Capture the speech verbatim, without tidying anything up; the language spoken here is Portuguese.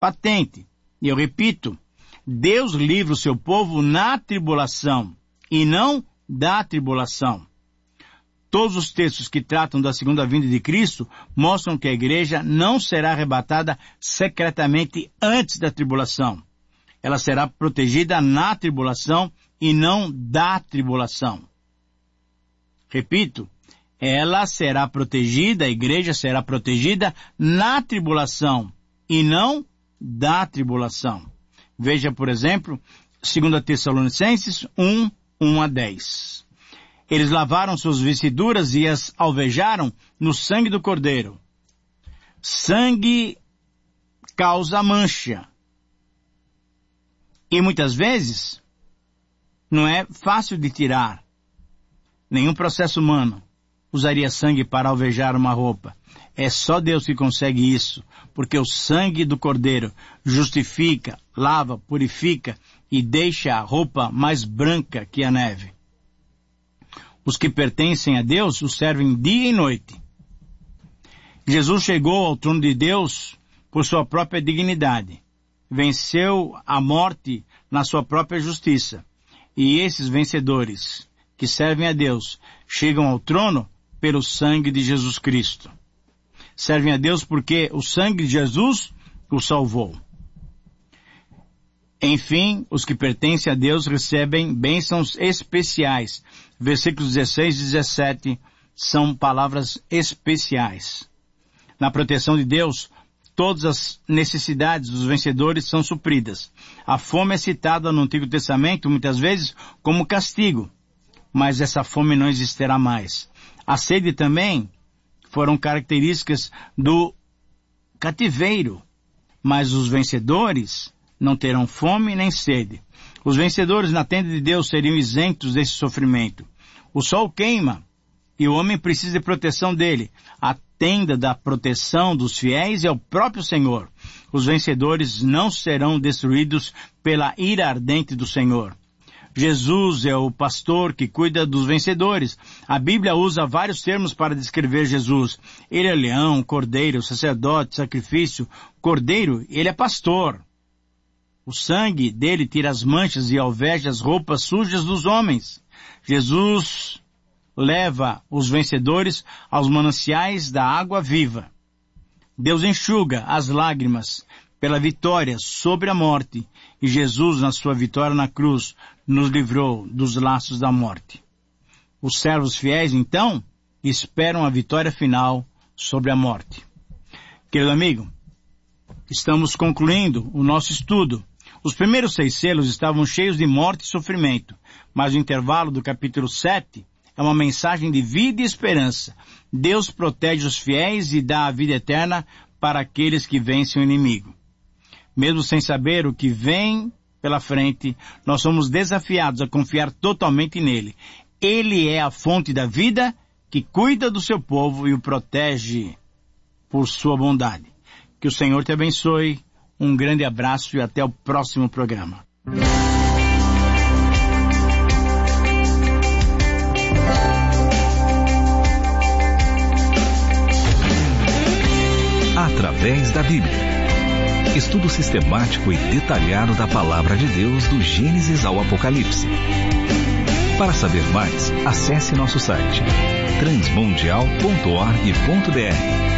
patente. E eu repito, Deus livra o seu povo na tribulação e não da tribulação. Todos os textos que tratam da segunda vinda de Cristo mostram que a igreja não será arrebatada secretamente antes da tribulação. Ela será protegida na tribulação e não da tribulação. Repito, ela será protegida, a igreja será protegida na tribulação e não da tribulação. Veja, por exemplo, dois Tessalonicenses um, um a dez. Eles lavaram suas vestiduras e as alvejaram no sangue do Cordeiro. Sangue causa mancha. E muitas vezes não é fácil de tirar. Nenhum processo humano usaria sangue para alvejar uma roupa. É só Deus que consegue isso, porque o sangue do Cordeiro justifica, lava, purifica e deixa a roupa mais branca que a neve. Os que pertencem a Deus o servem dia e noite. Jesus chegou ao trono de Deus por sua própria dignidade. Venceu a morte na sua própria justiça. E esses vencedores que servem a Deus chegam ao trono pelo sangue de Jesus Cristo. Servem a Deus porque o sangue de Jesus o salvou. Enfim, os que pertencem a Deus recebem bênçãos especiais. Versículos dezesseis e dezessete são palavras especiais. Na proteção de Deus, todas as necessidades dos vencedores são supridas. A fome é citada no Antigo Testamento muitas vezes como castigo, mas essa fome não existirá mais. A sede também foram características do cativeiro, mas os vencedores não terão fome nem sede. Os vencedores na tenda de Deus seriam isentos desse sofrimento. O sol queima e o homem precisa de proteção dele. A tenda da proteção dos fiéis é o próprio Senhor. Os vencedores não serão destruídos pela ira ardente do Senhor. Jesus é o pastor que cuida dos vencedores. A Bíblia usa vários termos para descrever Jesus. Ele é leão, cordeiro, sacerdote, sacrifício. Cordeiro, ele é pastor. O sangue dele tira as manchas e alveja as roupas sujas dos homens. Jesus leva os vencedores aos mananciais da água viva. Deus enxuga as lágrimas pela vitória sobre a morte, e Jesus, na sua vitória na cruz, nos livrou dos laços da morte. Os servos fiéis, então, esperam a vitória final sobre a morte. Querido amigo, estamos concluindo o nosso estudo. Os primeiros seis selos estavam cheios de morte e sofrimento, mas o intervalo do capítulo sete é uma mensagem de vida e esperança. Deus protege os fiéis e dá a vida eterna para aqueles que vencem o inimigo. Mesmo sem saber o que vem pela frente, nós somos desafiados a confiar totalmente nele. Ele é a fonte da vida que cuida do seu povo e o protege por sua bondade. Que o Senhor te abençoe. Um grande abraço e até o próximo programa. Através da Bíblia. Estudo sistemático e detalhado da Palavra de Deus do Gênesis ao Apocalipse. Para saber mais, acesse nosso site transmundial ponto org ponto br.